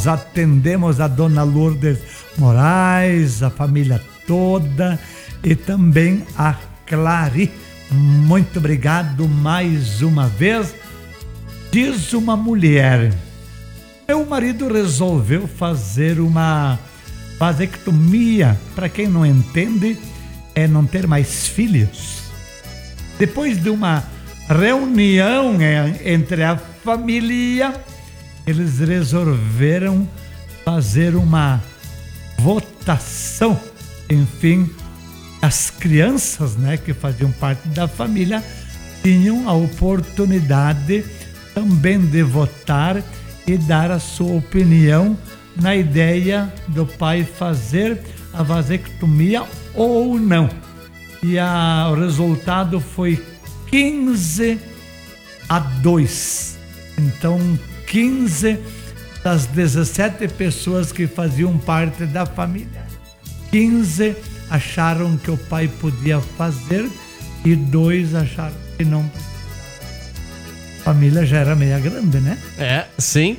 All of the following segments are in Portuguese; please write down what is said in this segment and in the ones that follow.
nós atendemos a Dona Lourdes Moraes, a família toda e também a Clary. Muito obrigado mais uma vez. Diz uma mulher: meu marido resolveu fazer uma vasectomia. Para quem não entende, é não ter mais filhos. Depois de uma reunião entre a família, eles resolveram fazer uma votação. Enfim, as crianças, que faziam parte da família tinham a oportunidade também de votar e dar a sua opinião na ideia do pai fazer a vasectomia ou não. E o resultado foi 15-2. Então, 15 das 17 pessoas que faziam parte da família, 15 acharam que o pai podia fazer e 2 acharam que não. A família já era meia grande, né? É, sim.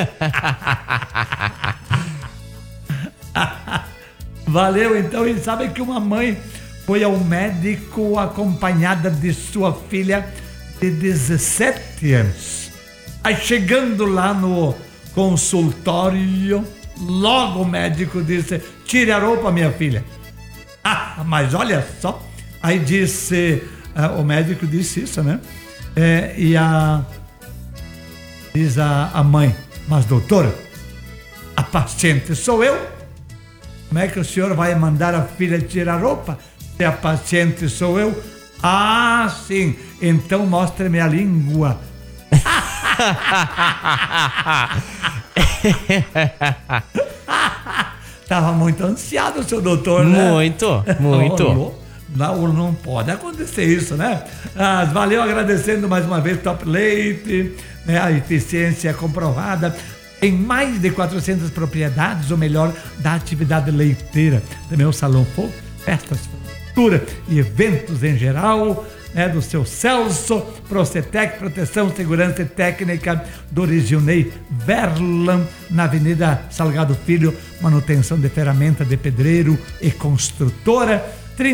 Valeu, então. E sabe que uma mãe foi ao médico acompanhada de sua filha de 17 anos. Aí chegando lá no consultório, logo o médico disse: tire a roupa, minha filha. Ah, mas olha só. Aí disse, o médico disse isso, né? Diz a mãe: mas doutor, a paciente sou eu. Como é que o senhor vai mandar a filha tirar a roupa se a paciente sou eu? Ah, sim. Então mostre-me a língua. Tava muito ansiado, seu doutor, né? Muito. Não pode acontecer isso, né? Valeu, agradecendo mais uma vez Top Leite, a eficiência comprovada em mais de 400 propriedades, o melhor da atividade leiteira. Também o Salão Fogo, festas, cultura e eventos em geral, do seu Celso, Procetec, proteção, segurança e técnica do Regionei Verlan, na Avenida Salgado Filho, manutenção de ferramenta de pedreiro e construtora,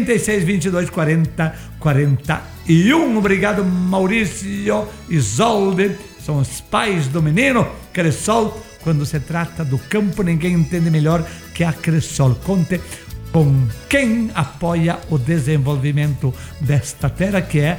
36224041. Obrigado, Maurício Isolde, são os pais do menino. Cressol, quando se trata do campo, ninguém entende melhor que a Cressol. Conte com quem apoia o desenvolvimento desta terra, que é